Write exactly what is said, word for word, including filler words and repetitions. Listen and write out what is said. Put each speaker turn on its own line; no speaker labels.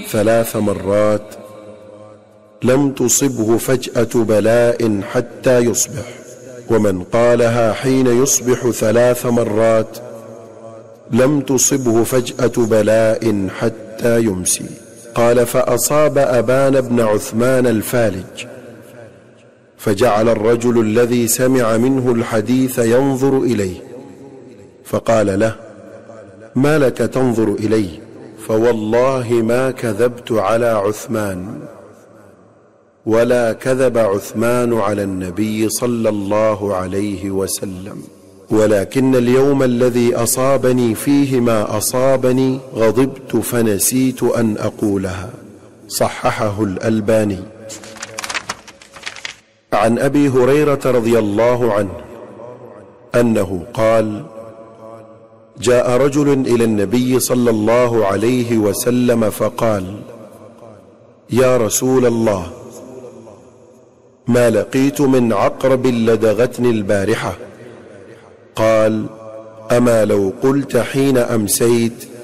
ثلاث مرات لم تصبه فجأة بلاء حتى يصبح، ومن قالها حين يصبح ثلاث مرات لم تصبه فجأة بلاء حتى يمسي. قال: فأصاب أبان بن عثمان الفالج، فجعل الرجل الذي سمع منه الحديث ينظر إليه، فقال له: ما لك تنظر إلي؟ فوالله ما كذبت على عثمان، ولا كذب عثمان على النبي صلى الله عليه وسلم، ولكن اليوم الذي أصابني فيه ما أصابني غضبت فنسيت أن أقولها. صححه الألباني. عن أبي هريرة رضي الله عنه أنه قال: جاء رجل إلى النبي صلى الله عليه وسلم فقال: يا رسول الله، ما لقيت من عقرب لدغتني البارحة. قال: أما لو قلت حين أمسيت